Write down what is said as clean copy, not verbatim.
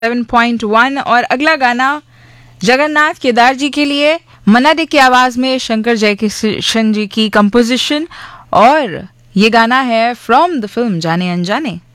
7.1 और अगला गाना जगन्नाथ केदार जी के लिए मन्ना डे की आवाज में शंकर जयकिशन जी की कंपोजिशन और ये गाना है फ्रॉम द फिल्म जाने अनजाने।